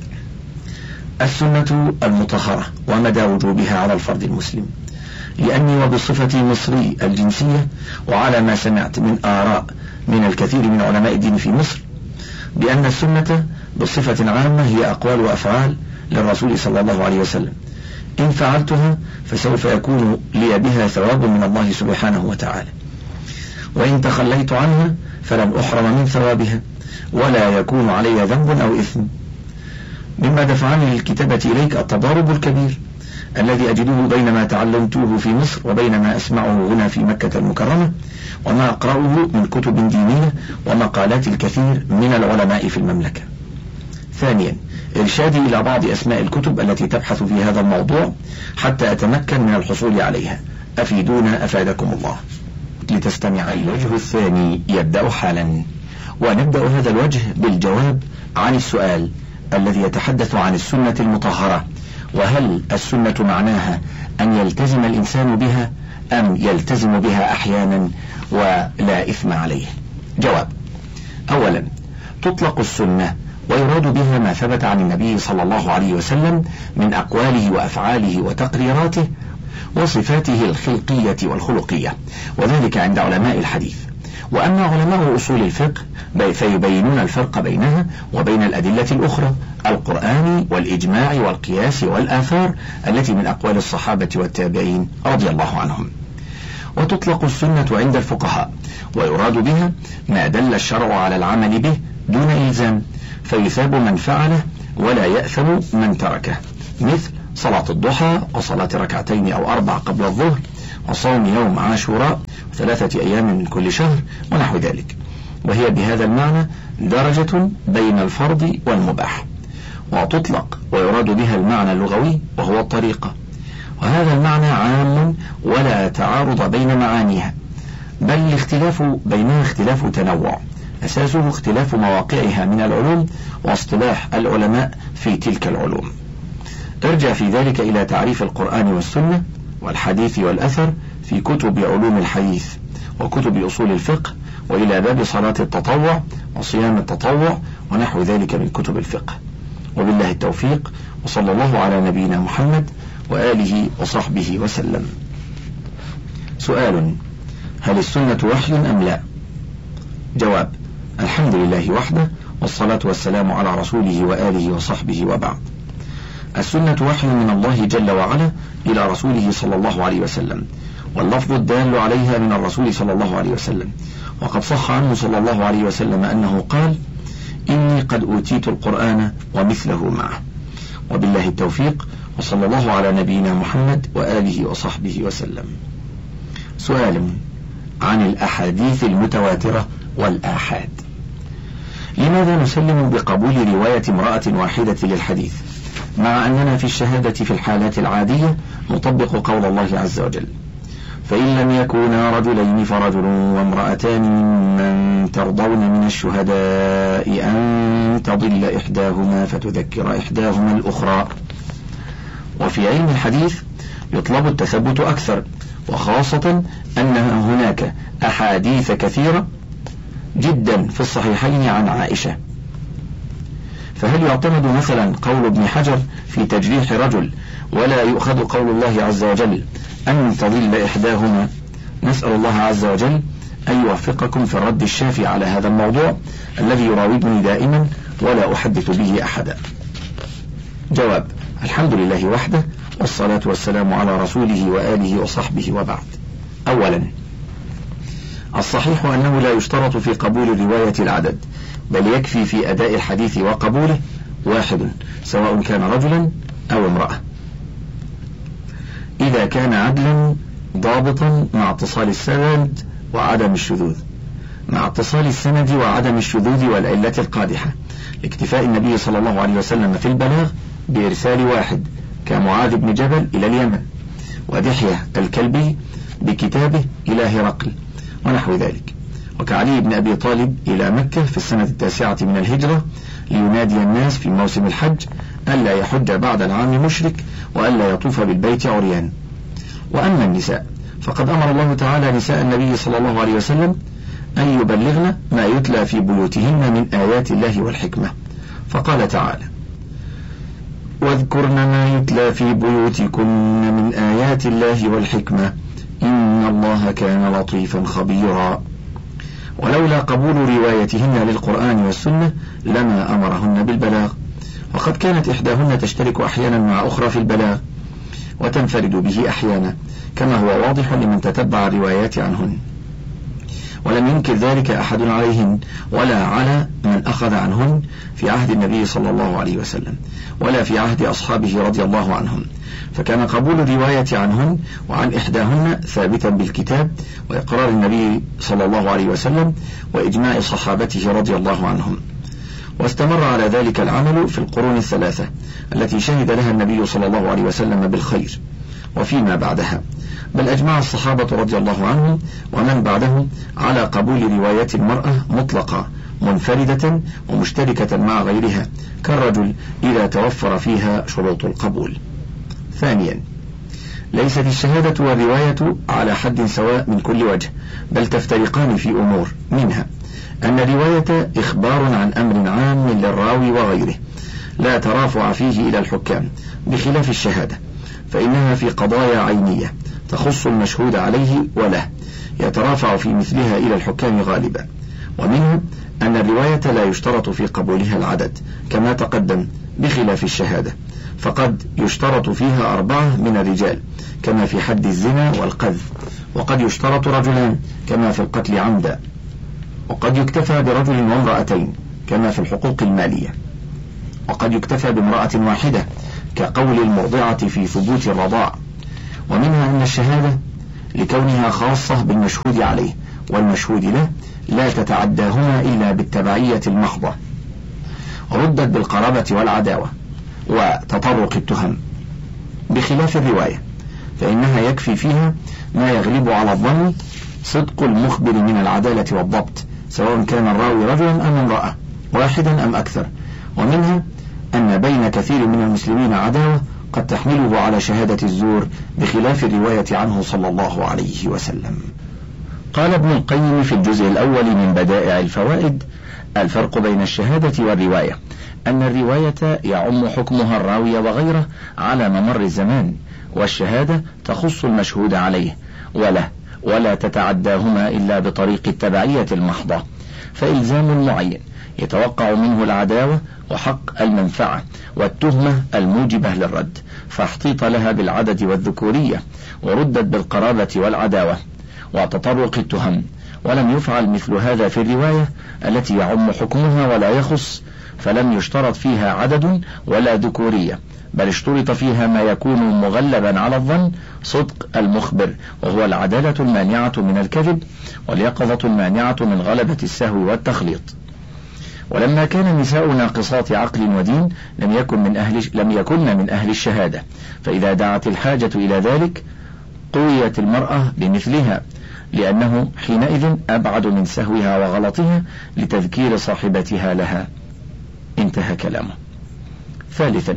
السنة المطهرة ومدى وجوبها على الفرد المسلم؟ لأني وبصفتي مصري الجنسية، وعلى ما سمعت من آراء من الكثير من علماء الدين في مصر، بأن السنة بصفة عامة هي أقوال وأفعال للرسول صلى الله عليه وسلم، إن فعلتها فسوف يكون لي بها ثواب من الله سبحانه وتعالى، وإن تخليت عنها فلن أحرم من ثوابها ولا يكون علي ذنب أو إثم. مما دفعني للكتابة إليك التضارب الكبير الذي أجده بين ما تعلمته في مصر وبين ما أسمعه هنا في مكة المكرمة، وما أقرأه من كتب دينية ومقالات الكثير من العلماء في المملكة. ثانيا، إرشادي إلى بعض أسماء الكتب التي تبحث في هذا الموضوع حتى أتمكن من الحصول عليها. أفيدونا أفادكم الله. لتستمع. الوجه الثاني يبدأ حالا، ونبدأ هذا الوجه بالجواب عن السؤال الذي يتحدث عن السنة المطهرة، وهل السنة معناها أن يلتزم الإنسان بها أم يلتزم بها أحيانا ولا إثم عليه؟ جواب: أولا، تطلق السنة ويراد بها ما ثبت عن النبي صلى الله عليه وسلم من أقواله وأفعاله وتقريراته وصفاته الخلقية والخلقية، وذلك عند علماء الحديث. وأما علماء أصول الفقه فيبينون الفرق بينها وبين الأدلة الأخرى، القرآن والإجماع والقياس والآثار التي من أقوال الصحابة والتابعين رضي الله عنهم. وتطلق السنة عند الفقهاء ويراد بها ما دل الشرع على العمل به دون إلزام، فيثاب من فعله ولا يأثم من تركه، مثل صلاة الضحى وصلاة ركعتين أو أربع قبل الظهر وصوم يوم عاشوراء وثلاثة أيام من كل شهر ونحو ذلك، وهي بهذا المعنى درجة بين الفرض والمباح، وتطلق ويراد بها المعنى اللغوي وهو الطريقة، وهذا المعنى عام ولا تعارض بين معانيها، بل الاختلاف بينها اختلاف تنوع أساسه اختلاف مواقعها من العلوم واصطلاح العلماء في تلك العلوم. ارجع في ذلك إلى تعريف القرآن والسنة والحديث والأثر في كتب علوم الحديث وكتب أصول الفقه، وإلى باب صلاة التطوع وصيام التطوع ونحو ذلك من كتب الفقه. وبالله التوفيق، وصلى الله على نبينا محمد وآله وصحبه وسلم. سؤال: هل السنة وحي أم لا؟ جواب: الحمد لله وحده، والصلاة والسلام على رسوله وآله وصحبه، وبعد. السنة وحي من الله جل وعلا إلى رسوله صلى الله عليه وسلم، واللفظ الدال عليها من الرسول صلى الله عليه وسلم، وقد صح عنه صلى الله عليه وسلم أنه قال: إني قد أوتيت القرآن ومثله معه. وبالله التوفيق، وصلى الله على نبينا محمد وآله وصحبه وسلم. سؤال عن الأحاديث المتواترة والآحاد: لماذا نسلم بقبول رواية امرأة واحدة للحديث، مع أننا في الشهادة في الحالات العادية نطبق قول الله عز وجل: فإن لم يكونا رجلين فرجل وامرأتان ممن ترضون من الشهداء أن تضل إحداهما فتذكر إحداهما الأخرى. وفي علم الحديث يطلب التثبت أكثر، وخاصة أن هناك أحاديث كثيرة جدا في الصحيحين عن عائشة، فهل يعتمد مثلا قول ابن حجر في تجريح رجل ولا يؤخذ قول الله عز وجل أن تضل إحداهما؟ نسأل الله عز وجل أن يوفقكم في الرد الشافي على هذا الموضوع الذي يراودني دائما ولا أحدث به أحدا. جواب: الحمد لله وحده، والصلاة والسلام على رسوله وآله وصحبه، وبعد. أولا، الصحيح أنه لا يشترط في قبول رواية العدد، بل يكفي في أداء الحديث وقبوله واحد، سواء كان رجلا أو امرأة، إذا كان عدلا ضابطا مع اتصال السند وعدم الشذوذ، مع اتصال السند وعدم الشذوذ والعلة القادحة، لاكتفاء النبي صلى الله عليه وسلم في البلاغ بإرسال واحد كمعاذ بن جبل إلى اليمن، ودحية الكلبي بكتابه إلى هرقل ونحو ذلك، وكعلي بن أبي طالب إلى مكة في السنة التاسعة من الهجرة لينادي الناس في موسم الحج ألا يحج بعد العام مشرك وألا يطوف بالبيت عريان. وأما النساء فقد أمر الله تعالى نساء النبي صلى الله عليه وسلم أن يبلغن ما يتلى في بيوتهن من آيات الله والحكمة، فقال تعالى: واذكرن ما يتلى في بيوتكن من آيات الله والحكمة إن الله كان لطيفا خبيرا. ولولا قبول روايتهن للقرآن والسنة لما أمرهن بالبلاغ، وقد كانت إحداهن تشترك أحيانا مع أخرى في البلاغ وتنفرد به أحيانا، كما هو واضح لمن تتبع الروايات عنهن، ولم ينكر ذلك أحد عليهن ولا على من أخذ عنهن في عهد النبي صلى الله عليه وسلم ولا في عهد أصحابه رضي الله عنهم، فكان قبول الرواية عنهن وعن إحداهن ثابتا بالكتاب وإقرار النبي صلى الله عليه وسلم وإجماع صحابته رضي الله عنهم. واستمر على ذلك العمل في القرون الثلاثة التي شهد لها النبي صلى الله عليه وسلم بالخير وفيما بعدها، بل أجمع الصحابة رضي الله عنهم ومن بعدهم على قبول رواية المرأة مطلقة منفردة ومشتركة مع غيرها كالرجل إذا توفر فيها شروط القبول. ثانيا، ليست الشهادة والرواية على حد سواء من كل وجه، بل تفترقان في أمور، منها أن الرواية إخبار عن أمر عام للراوي وغيره لا ترافع فيه إلى الحكام، بخلاف الشهادة فإنها في قضايا عينية تخص المشهود عليه وله يترافع في مثلها إلى الحكام غالبا. ومنها أن الرواية لا يشترط في قبولها العدد كما تقدم، بخلاف الشهادة فقد يشترط فيها أربعة من الرجال كما في حد الزنا والقذف، وقد يشترط رجلان كما في القتل عمدا، وقد يكتفى برجل وامرأتين كما في الحقوق المالية. وقد يكتفى بامرأة واحدة كقول المرضعة في ثبوت الرضاع. ومنها أن الشهادة لكونها خاصة بالمشهود عليه والمشهود له لا تتعداهما إلا بالتبعية المحضة، ردت بالقرابة والعداوة وتطرق التهم، بخلاف الرواية فإنها يكفي فيها ما يغلب على الظن صدق المخبر من العدالة والضبط، سواء كان الراوي رجلا أم امرأة، واحدا أم أكثر. ومنها أن بين كثير من المسلمين عداوة قد تحمله على شهادة الزور، بخلاف الرواية عنه صلى الله عليه وسلم. قال ابن القيم في الجزء الأول من بدائع الفوائد: الفرق بين الشهادة والرواية أن الرواية يعم حكمها الراوي وغيره على ممر الزمان، والشهادة تخص المشهود عليه وله ولا تتعداهما إلا بطريق التبعية المحضة، فإلزام معين يتوقع منه العداوة وحق المنفعة والتهمة الموجبة للرد، فاحتيط لها بالعدد والذكورية، وردت بالقرابة والعداوة وتطرق التهم. ولم يفعل مثل هذا في الرواية التي يعم حكمها ولا يخص، فلم يشترط فيها عدد ولا ذكورية، بل اشترط فيها ما يكون مغلبا على الظن صدق المخبر، وهو العدالة المانعة من الكذب واليقظة المانعة من غلبة السهو والتخليط. ولما كان النساء ناقصات عقل ودين لم يكن من أهل لم يكن من أهل الشهادة، فإذا دعت الحاجة إلى ذلك قويت المرأة بمثلها، لأنه حينئذ أبعد من سهوها وغلطها لتذكير صاحبتها لها. انتهى كلامه. ثالثا،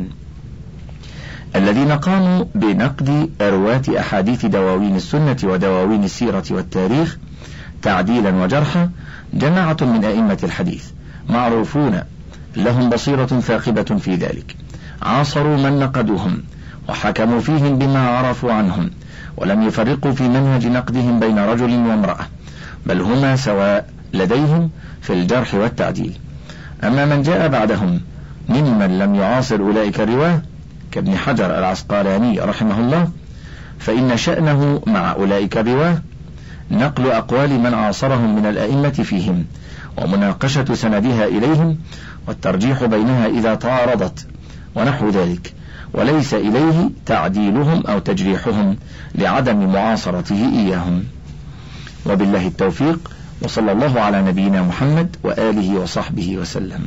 الذين قاموا بنقد رواة أحاديث دواوين السنة ودواوين السيرة والتاريخ تعديلا وجرحا جماعة من أئمة الحديث معروفون لهم بصيرة ثاقبة في ذلك، عاصروا من نقدوهم وحكموا فيهم بما عرفوا عنهم، ولم يفرقوا في منهج نقدهم بين رجل وامرأة، بل هما سواء لديهم في الجرح والتعديل. أما من جاء بعدهم ممن لم يعاصر أولئك الرواه كابن حجر العسقلاني رحمه الله، فإن شأنه مع أولئك الرواه نقل أقوال من عاصرهم من الأئمة فيهم، ومناقشة سندها إليهم، والترجيح بينها إذا تعارضت ونحو ذلك، وليس إليه تعديلهم أو تجريحهم لعدم معاصرته إياهم. وبالله التوفيق، وصلى الله على نبينا محمد وآله وصحبه وسلم.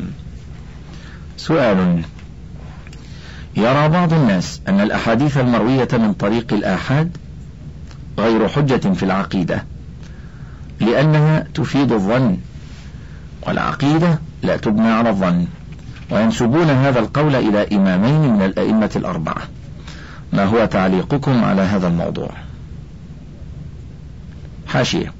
سؤال: يرى بعض الناس أن الأحاديث المروية من طريق الآحاد غير حجة في العقيدة لأنها تفيد الظن، والعقيدة لا تبنى على الظن، وينسبون هذا القول إلى إمامين من الأئمة الأربعة. ما هو تعليقكم على هذا الموضوع؟ حاشية: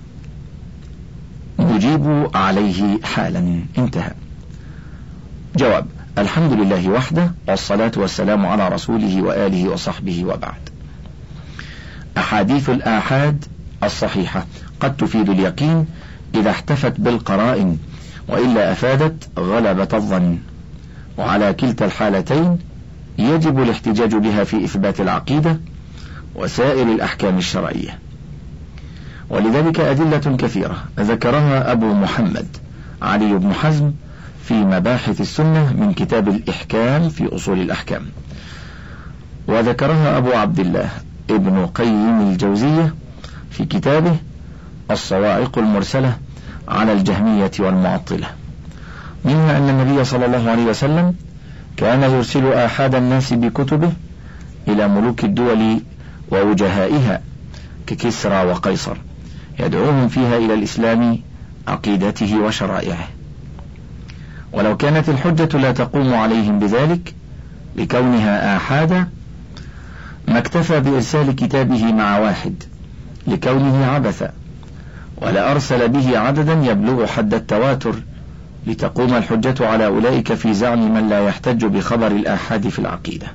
نجيب عليه حالا. انتهى. جواب: الحمد لله وحده، والصلاة والسلام على رسوله وآله وصحبه، وبعد. أحاديث الآحاد الصحيحة قد تفيد اليقين إذا احتفت بالقرائن، وإلا أفادت غلبة الظن، وعلى كلتا الحالتين يجب الاحتجاج بها في إثبات العقيدة وسائر الأحكام الشرعية. ولذلك أدلة كثيرة ذكرها أبو محمد علي بن حزم في مباحث السنة من كتاب الإحكام في أصول الأحكام، وذكرها أبو عبد الله ابن قيم الجوزية في كتابه الصواعق المرسلة على الجهمية والمعطلة. منها أن النبي صلى الله عليه وسلم كان يرسل آحاد الناس بكتبه إلى ملوك الدول ووجهائها ككسرى وقيصر، يدعوهم فيها إلى الإسلام عقيدته وشرائعه. ولو كانت الحجة لا تقوم عليهم بذلك لكونها آحادا، ما اكتفى بإرسال كتابه مع واحد لكونه عبثا، ولا أرسل به عددا يبلغ حد التواتر لتقوم الحجة على أولئك في زعم من لا يحتج بخبر الآحاد في العقيدة.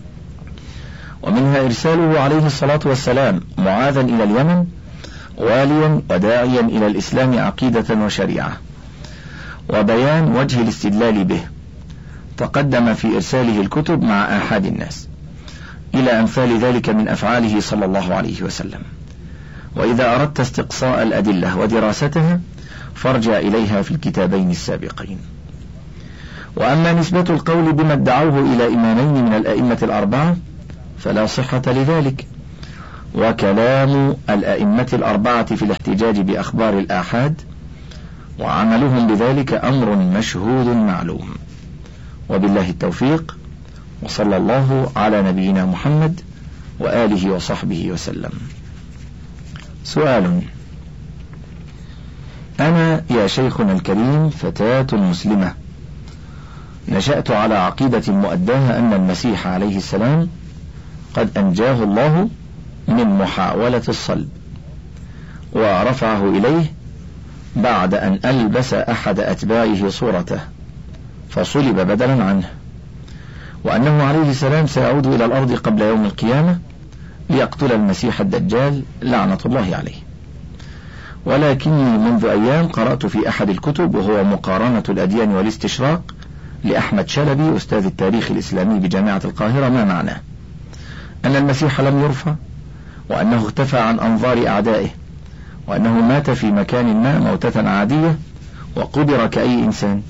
ومنها إرساله عليه الصلاة والسلام معاذا إلى اليمن واليا وداعيا إلى الإسلام عقيدة وشريعة، وبيان وجه الاستدلال به، تقدم في إرساله الكتب مع آحاد الناس، إلى أمثال ذلك من أفعاله صلى الله عليه وسلم. وإذا أردت استقصاء الأدلة ودراستها فارجع إليها في الكتابين السابقين. وأما نسبة القول بما ادعوه إلى إمامين من الأئمة الأربعة فلا صحة لذلك، وكلام الأئمة الأربعة في الاحتجاج بأخبار الآحاد وعملهم بذلك أمر مشهود معلوم. وبالله التوفيق، وصلى الله على نبينا محمد وآله وصحبه وسلم. سؤال: أنا يا شيخنا الكريم فتاة مسلمة، نشأت على عقيدة مؤداها أن المسيح عليه السلام قد أنجاه الله من محاولة الصلب ورفعه إليه بعد أن ألبس أحد أتباعه صورته فصلب بدلا عنه، وأنه عليه السلام سيعود إلى الأرض قبل يوم القيامة ليقتل المسيح الدجال لعنة الله عليه. ولكني منذ أيام قرأت في أحد الكتب وهو مقارنة الأديان والاستشراق لأحمد شلبي أستاذ التاريخ الإسلامي بجامعة القاهرة ما معناه أن المسيح لم يرفع، وأنه اختفى عن أنظار أعدائه، وأنه مات في مكان ما موتة عادية وقبر كأي إنسان،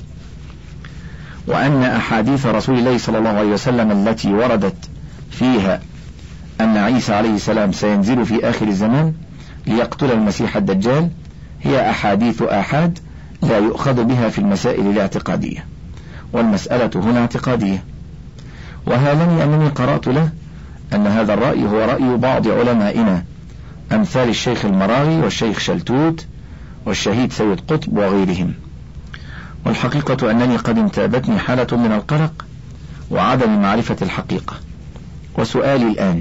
وأن أحاديث رسول الله صلى الله عليه وسلم التي وردت فيها أن عيسى عليه السلام سينزل في آخر الزمان ليقتل المسيح الدجال هي أحاديث آحاد لا يؤخذ بها في المسائل الاعتقادية، والمسألة هنا اعتقادية. وهالني أنني قرأت له أن هذا الرأي هو رأي بعض علمائنا أمثال الشيخ المراغي والشيخ شلتوت والشهيد سيد قطب وغيرهم، والحقيقة أنني قد انتابتني حالة من القلق وعدم معرفة الحقيقة. وسؤالي الآن: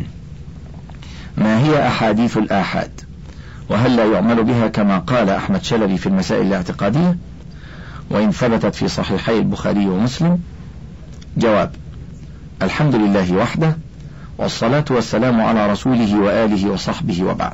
ما هي أحاديث الآحاد؟ وهل لا يعمل بها كما قال أحمد شلبي في المسائل الاعتقادية وإن ثبتت في صحيحي البخاري ومسلم؟ جواب: الحمد لله وحده، والصلاة والسلام على رسوله وآله وصحبه، وبعد.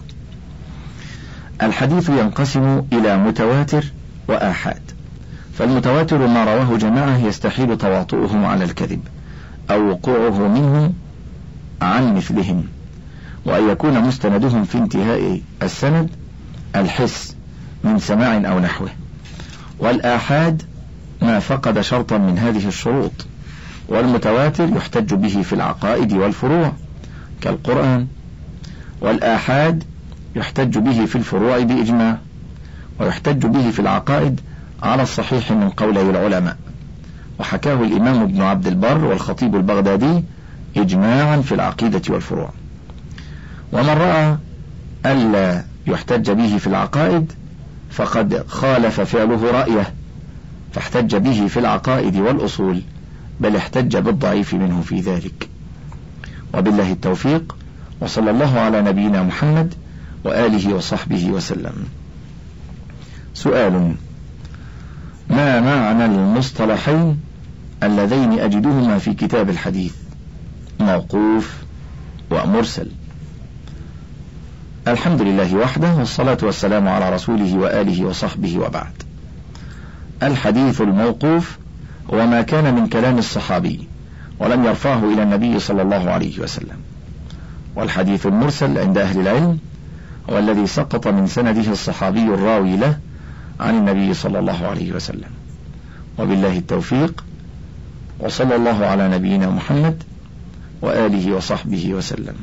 الحديث ينقسم إلى متواتر وآحاد. فالمتواتر ما رواه جماعة يستحيل تواطؤهم على الكذب أو وقوعه منهم عن مثلهم، وأن يكون مستندهم في انتهاء السند الحس من سماع أو نحوه. والآحاد ما فقد شرطا من هذه الشروط. والمتواتر يحتج به في العقائد والفروع كالقرآن، والآحاد يحتج به في الفروع بإجماع، ويحتج به في العقائد على الصحيح من قولي العلماء. وحكاه الإمام ابن عبد البر والخطيب البغدادي إجماعا في العقيدة والفروع. ومن رأى ألا يحتج به في العقائد فقد خالف فعله رأيه فاحتج به في العقائد والأصول، بل احتج بالضعيف منه في ذلك. وبالله التوفيق، وصلى الله على نبينا محمد وآله وصحبه وسلم. سؤال: ما معنى المصطلحين اللذين أجدهما في كتاب الحديث موقوف ومرسل؟ الحمد لله وحده، والصلاة والسلام على رسوله وآله وصحبه، وبعد. الحديث الموقوف هو ما كان من كلام الصحابي ولم يرفعه إلى النبي صلى الله عليه وسلم. والحديث المرسل عند أهل العلم هو الذي سقط من سنده الصحابي الراوي له عن النبي صلى الله عليه وسلم. وبالله التوفيق، وصلى الله على نبينا محمد وآله وصحبه وسلم.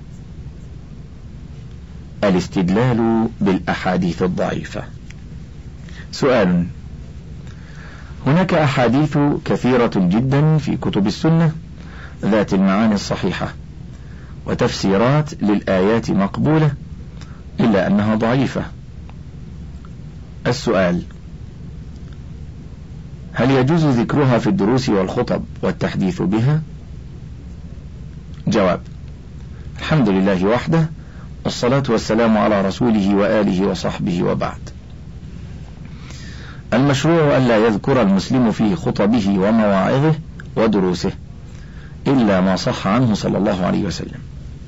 الاستدلال بالأحاديث الضعيفة. سؤال: هناك أحاديث كثيرة جدا في كتب السنة ذات المعاني الصحيحة وتفسيرات للآيات مقبولة، إلا أنها ضعيفة. السؤال: هل يجوز ذكرها في الدروس والخطب والتحديث بها؟ جواب: الحمد لله وحده، والصلاة والسلام على رسوله وآله وصحبه، وبعد. المشروع ألا يذكر المسلم في خطبه ومواعظه ودروسه إلا ما صح عنه صلى الله عليه وسلم.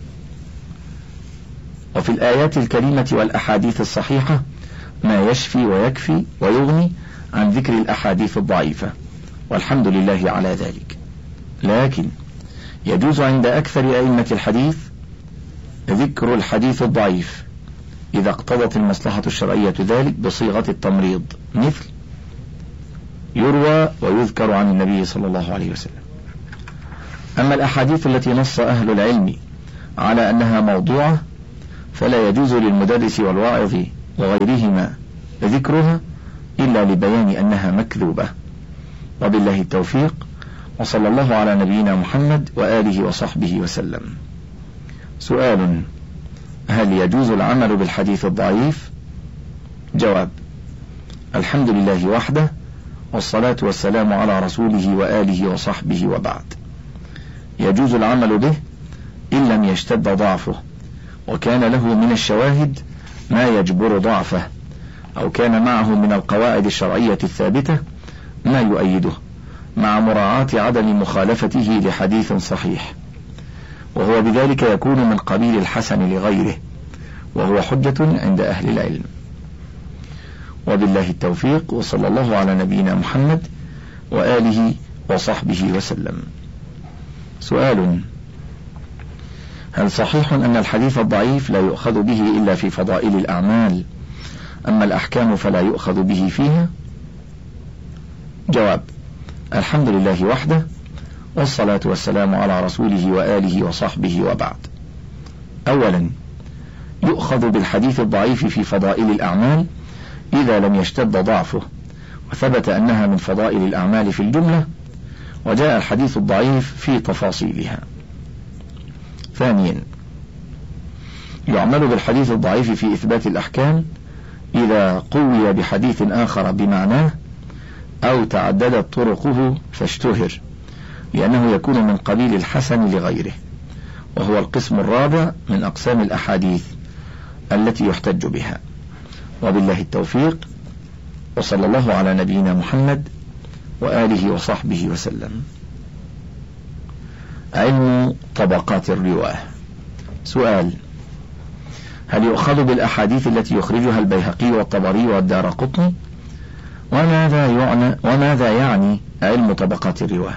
وفي الآيات الكريمة والأحاديث الصحيحة ما يشفي ويكفي ويغني عن ذكر الأحاديث الضعيفة، والحمد لله على ذلك. لكن يجوز عند أكثر أئمة الحديث ذكر الحديث الضعيف إذا اقتضت المصلحة الشرعية ذلك بصيغة التمريض، مثل يروى ويذكر عن النبي صلى الله عليه وسلم. أما الأحاديث التي نص أهل العلم على أنها موضوعة فلا يجوز للمدرس والواعظ وغيرهما ذكرها إلا لبيان أنها مكذوبة. وبالله التوفيق، وصلى الله على نبينا محمد وآله وصحبه وسلم. سؤال: هل يجوز العمل بالحديث الضعيف؟ جواب: الحمد لله وحده، والصلاة والسلام على رسوله وآله وصحبه وبعد. يجوز العمل به إن لم يشتد ضعفه، وكان له من الشواهد ما يجبر ضعفه، أو كان معه من القواعد الشرعية الثابتة ما يؤيده، مع مراعاة عدم مخالفته لحديث صحيح، وهو بذلك يكون من قبيل الحسن لغيره، وهو حجة عند أهل العلم. وبالله التوفيق، وصلى الله على نبينا محمد وآله وصحبه وسلم. سؤال: هل صحيح أن الحديث الضعيف لا يؤخذ به إلا في فضائل الأعمال، أما الأحكام فلا يؤخذ به فيها؟ جواب: الحمد لله وحده، والصلاة والسلام على رسوله وآله وصحبه وبعد. أولا، يؤخذ بالحديث الضعيف في فضائل الأعمال إذا لم يشتد ضعفه، وثبت أنها من فضائل الأعمال في الجملة، وجاء الحديث الضعيف في تفاصيلها. ثانيا، يعمل بالحديث الضعيف في إثبات الأحكام إذا قوي بحديث آخر بمعناه، أو تعددت طرقه فاشتهر، لأنه يكون من قبيل الحسن لغيره، وهو القسم الرابع من أقسام الأحاديث التي يحتج بها. وبالله التوفيق، وصلى الله على نبينا محمد وآله وصحبه وسلم. علم طبقات الرواة. سؤال: هل يؤخذ بالأحاديث التي يخرجها البيهقي والطبري والدارقطني؟ وماذا يعني, وماذا يعني علم طبقات الرواة؟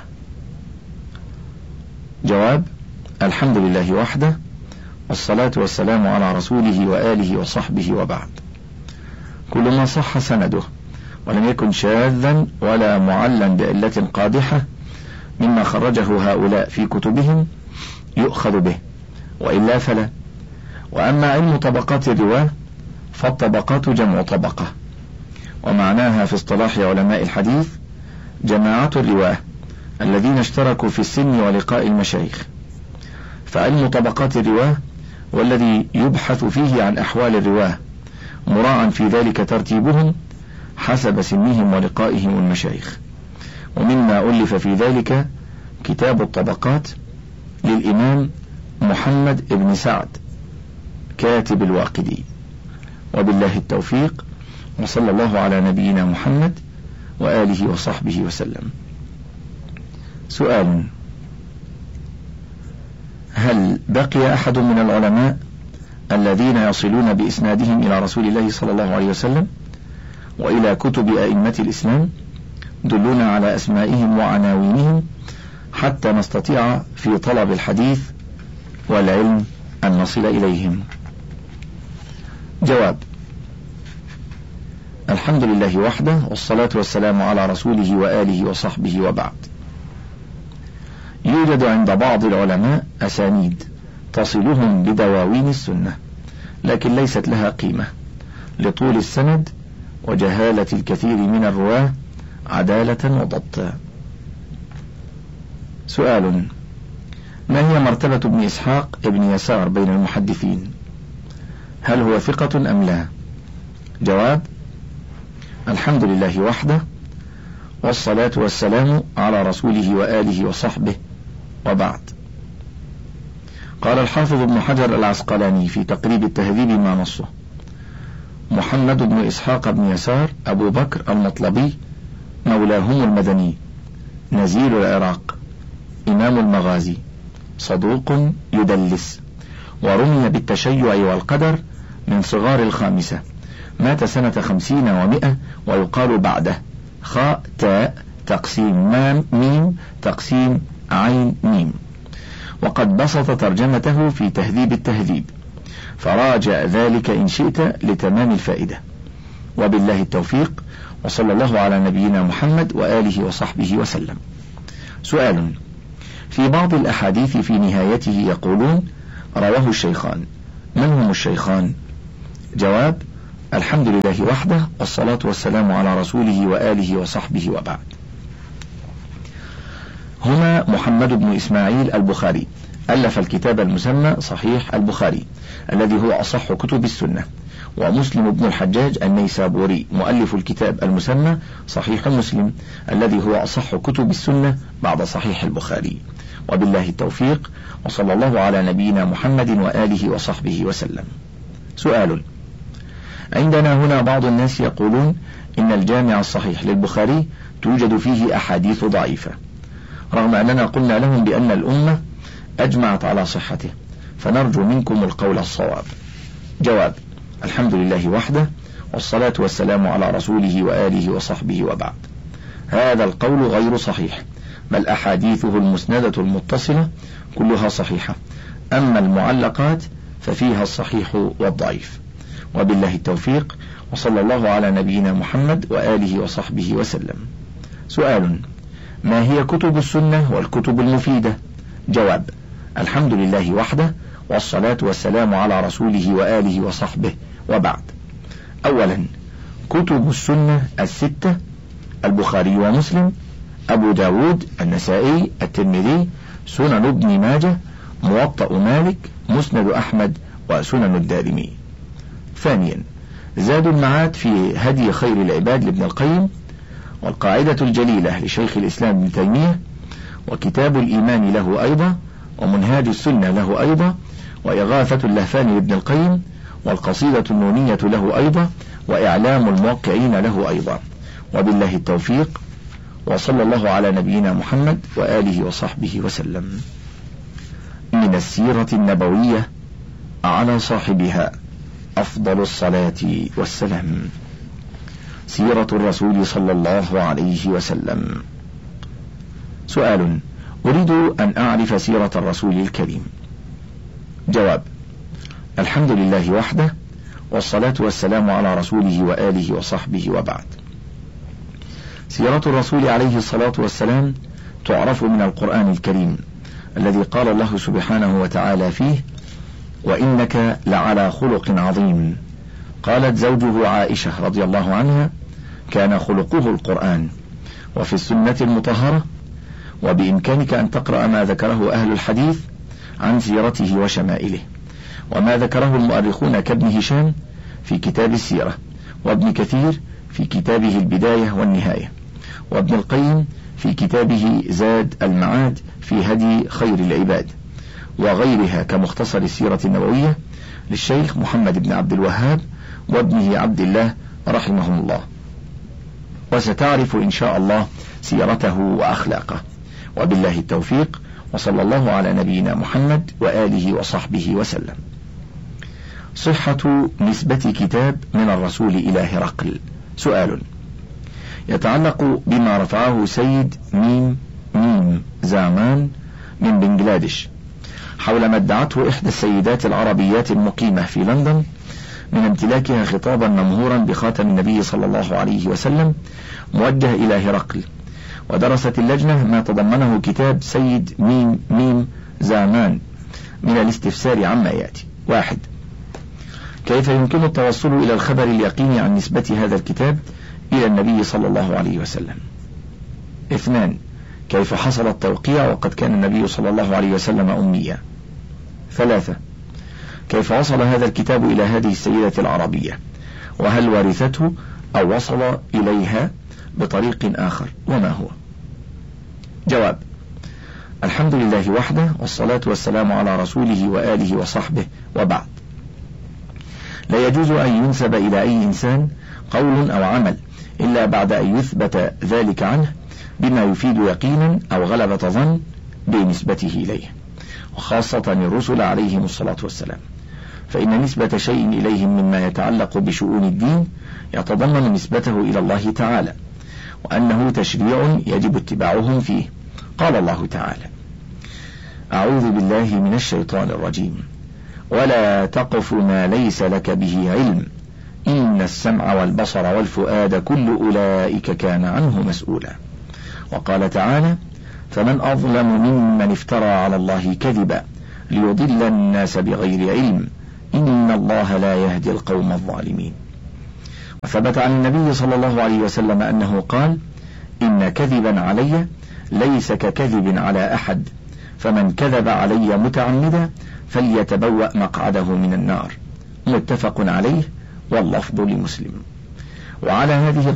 جواب: الحمد لله وحده، والصلاة والسلام على رسوله وآله وصحبه وبعد. كل ما صح سنده ولم يكن شاذا ولا معلا بعلة قادحة مما خرجه هؤلاء في كتبهم يؤخذ به، وإلا فلا. وأما علم طبقات الرواة فالطبقات جمع طبقة، ومعناها في اصطلاح علماء الحديث جماعة الرواه الذين اشتركوا في السن ولقاء المشايخ. فعلم طبقات الرواه والذي يبحث فيه عن أحوال الرواه، مراعا في ذلك ترتيبهم حسب سنهم ولقائهم المشايخ. ومما ألف في ذلك كتاب الطبقات للإمام محمد بن سعد كاتب الواقدي. وبالله التوفيق، وصلى الله على نبينا محمد وآله وصحبه وسلم. سؤال: هل بقي أحد من العلماء الذين يصلون بإسنادهم إلى رسول الله صلى الله عليه وسلم وإلى كتب أئمة الإسلام؟ دلونا على أسمائهم وعناوينهم حتى نستطيع في طلب الحديث والعلم أن نصل إليهم. جواب: الحمد لله وحده، والصلاة والسلام على رسوله وآله وصحبه وبعد. يوجد عند بعض العلماء أسانيد تصلهم بدواوين السنة، لكن ليست لها قيمة لطول السند وجهالة الكثير من الرواة عدالة وضبطا. سؤال: ما هي مرتبة ابن إسحاق ابن يسار بين المحدثين؟ هل هو ثقة أم لا؟ جواب: الحمد لله وحده، والصلاة والسلام على رسوله وآله وصحبه وبعد. قال الحافظ ابن حجر العسقلاني في تقريب التهذيب ما نصه: محمد بن إسحاق بن يسار أبو بكر المطلبي مولاهم المدني، نزيل العراق، إمام المغازي، صدوق يدلس، ورمي بالتشيع والقدر من صغار الخامسة، مات سنة خمسين ومئة ويقال بعده خاء تاء تقسيم مام ميم تقسيم عين ميم. وقد بسط ترجمته في تهذيب التهذيب، فراجع ذلك إن شئت لتمام الفائدة. وبالله التوفيق، وصلى الله على نبينا محمد وآله وصحبه وسلم. سؤال: في بعض الأحاديث في نهايته يقولون رواه الشيخان، من هم الشيخان؟ جواب: الحمد لله وحده، والصلاة والسلام على رسوله وآله وصحبه وبعد. هنا محمد بن إسماعيل البخاري ألف الكتاب المسمى صحيح البخاري الذي هو أصح كتب السنة، ومسلم بن الحجاج النيسابوري مؤلف الكتاب المسمى صحيح مسلم الذي هو أصح كتب السنة بعد صحيح البخاري. وبالله التوفيق، وصلى الله على نبينا محمد وآله وصحبه وسلم. سؤال: عندنا هنا بعض الناس يقولون إن الجامع الصحيح للبخاري توجد فيه أحاديث ضعيفة، رغم أننا قلنا لهم بأن الأمة أجمعت على صحته، فنرجو منكم القول الصواب. جواب: الحمد لله وحده، والصلاة والسلام على رسوله وآله وصحبه وبعد. هذا القول غير صحيح، بل أحاديثه المسندة المتصلة كلها صحيحة، أما المعلقات ففيها الصحيح والضعيف. وبالله التوفيق، وصلى الله على نبينا محمد وآله وصحبه وسلم. سؤال: ما هي كتب السنة والكتب المفيدة؟ جواب: الحمد لله وحده، والصلاة والسلام على رسوله وآله وصحبه وبعد. أولا، كتب السنة الستة: البخاري ومسلم، أبو داود، النسائي، الترمذي، سنن ابن ماجه، موطأ مالك، مسند أحمد، وسنن الدارمي. ثانيا، زاد المعاد في هدي خير العباد لابن القيم، والقاعدة الجليلة لشيخ الإسلام ابن تيمية، وكتاب الإيمان له أيضا، ومنهاج السنة له أيضا، وإغاثة اللهفان لابن القيم، والقصيدة النونية له أيضا، وإعلام الموقعين له أيضا. وبالله التوفيق، وصلى الله على نبينا محمد وآله وصحبه وسلم. من السيرة النبوية على صاحبها أفضل الصلاة والسلام. سيرة الرسول صلى الله عليه وسلم. سؤال: أريد أن أعرف سيرة الرسول الكريم. جواب: الحمد لله وحده، والصلاة والسلام على رسوله وآله وصحبه وبعد. سيرة الرسول عليه الصلاة والسلام تعرف من القرآن الكريم الذي قال الله سبحانه وتعالى فيه: وإنك لعلى خلق عظيم. قالت زوجه عائشة رضي الله عنها: كان خلقه القرآن. وفي السنة المطهرة. وبإمكانك أن تقرأ ما ذكره أهل الحديث عن سيرته وشمائله، وما ذكره المؤرخون كابن هشام في كتاب السيرة، وابن كثير في كتابه البداية والنهاية، وابن القيم في كتابه زاد المعاد في هدي خير العباد، وغيرها كمختصر السيرة النبوية للشيخ محمد بن عبد الوهاب وابنه عبد الله رحمهم الله. وستعرف إن شاء الله سيرته وأخلاقه. وبالله التوفيق، وصلى الله على نبينا محمد وآله وصحبه وسلم. صحة نسبة كتاب من الرسول إلى هرقل. سؤال: يتعلق بما رفعه سيد ميم ميم زامان من بنغلاديش حول ما ادعته إحدى السيدات العربيات المقيمة في لندن من امتلاكها خطابا ممهورا بخاتم النبي صلى الله عليه وسلم موجه إلى هرقل. ودرست اللجنة ما تضمنه كتاب سيد ميم ميم زامان من الاستفسار عما يأتي. واحد: كيف يمكن التوصل إلى الخبر اليقيني عن نسبة هذا الكتاب إلى النبي صلى الله عليه وسلم؟ اثنان: كيف حصل التوقيع وقد كان النبي صلى الله عليه وسلم أميا؟ ثلاثة: كيف وصل هذا الكتاب إلى هذه السيدة العربية، وهل ورثته أو وصل إليها بطريق آخر، وما هو؟ جواب: الحمد لله وحده، والصلاة والسلام على رسوله وآله وصحبه وبعد. لا يجوز أن ينسب إلى أي إنسان قول أو عمل إلا بعد أن يثبت ذلك عنه بما يفيد يقينا أو غلبة ظن بنسبته إليه، وخاصة الرسل عليهم الصلاة والسلام، فإن نسبة شيء إليهم مما يتعلق بشؤون الدين يتضمن نسبته إلى الله تعالى، وأنه تشريع يجب اتباعهم فيه. قال الله تعالى: أعوذ بالله من الشيطان الرجيم: ولا تقف ما ليس لك به علم، إن السمع والبصر والفؤاد كل أولئك كان عنه مسؤولا. وقال تعالى: فمن أظلم ممن افترى على الله كذبا ليضل الناس بغير علم، إن الله لا يهدي القوم الظالمين. وثبت عن النبي صلى الله عليه وسلم أنه قال: إن كذبا علي ليس ككذب على أحد، فمن كذب علي متعمدا فليتبوأ مقعده من النار. متفق عليه واللفظ لمسلم. وعلى هذه